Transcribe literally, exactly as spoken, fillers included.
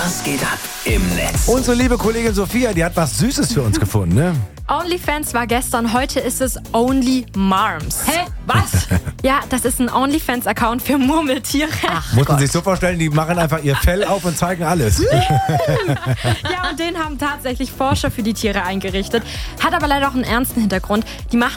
Was geht ab im Netz? Unsere liebe Kollegin Sophia, die hat was Süßes für uns gefunden, ne? OnlyFans war gestern, heute ist es Only Marms. Hä? Was? Ja, das ist ein OnlyFans-Account für Murmeltiere. Ach Muss man Gott. sich so vorstellen, die machen einfach ihr Fell auf und zeigen alles. Ja, und den haben tatsächlich Forscher für die Tiere eingerichtet. Hat aber leider auch einen ernsten Hintergrund. Die machen